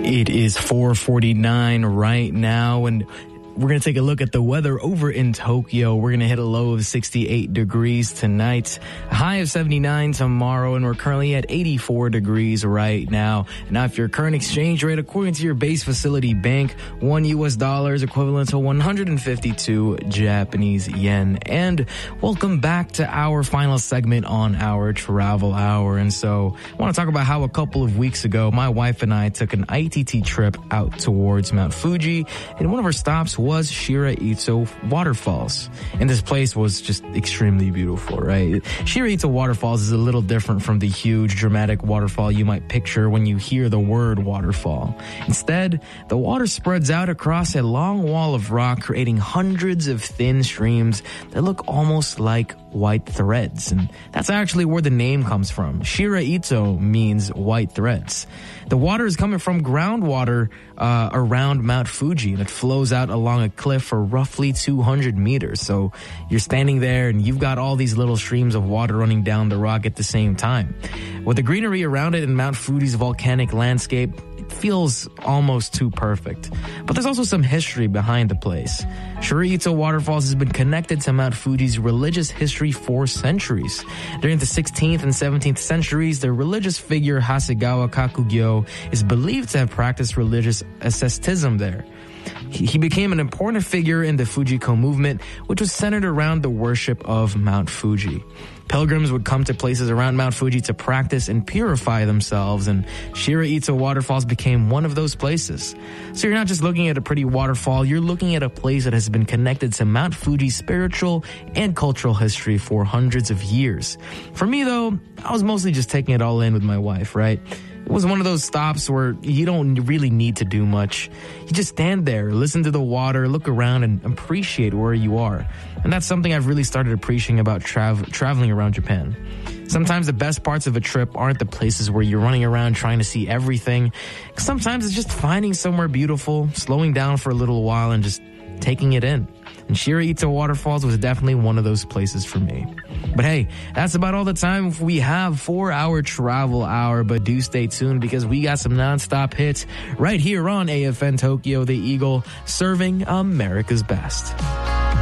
It is 4:49 right now, and we're going to take a look at the weather over in Tokyo. We're going to hit a low of 68 degrees tonight, a high of 79 tomorrow, and we're currently at 84 degrees right now. Now, if your current exchange rate, according to your base facility bank, $1 is equivalent to 152 Japanese yen. And welcome back to our final segment on our travel hour. And so I want to talk about how a couple of weeks ago, my wife and I took an ITT trip out towards Mount Fuji, and one of our stops was Shiraitsu Waterfalls. And this place was just extremely beautiful, right? Shiraitsu Waterfalls is a little different from the huge dramatic waterfall you might picture when you hear the word waterfall. Instead, the water spreads out across a long wall of rock, creating hundreds of thin streams that look almost like white threads. And that's actually where the name comes from. Shiraitsu means white threads. The water is coming from groundwater around Mount Fuji, and it flows out along a cliff for roughly 200 meters. So you're standing there and you've got all these little streams of water running down the rock at the same time. With the greenery around it and Mount Fuji's volcanic landscape, it feels almost too perfect. But there's also some history behind the place. Shiraitsu Waterfalls has been connected to Mount Fuji's religious history for centuries. During the 16th and 17th centuries, the religious figure Hasegawa Kakugyo is believed to have practiced religious asceticism there. He became an important figure in the Fujiko movement, which was centered around the worship of Mount Fuji. Pilgrims would come to places around Mount Fuji to practice and purify themselves, and Shiraitsu Waterfalls became one of those places. So you're not just looking at a pretty waterfall, you're looking at a place that has been connected to Mount Fuji's spiritual and cultural history for hundreds of years. For me, though, I was mostly just taking it all in with my wife, right? It was one of those stops where you don't really need to do much. You just stand there, listen to the water, look around, and appreciate where you are. And that's something I've really started appreciating about traveling around Japan. Sometimes the best parts of a trip aren't the places where you're running around trying to see everything. Sometimes it's just finding somewhere beautiful, slowing down for a little while, and just taking it in. And Shiraitsu Waterfalls was definitely one of those places for me. But hey, that's about all the time we have for our travel hour. But do stay tuned, because we got some nonstop hits right here on AFN Tokyo, the Eagle, serving America's best.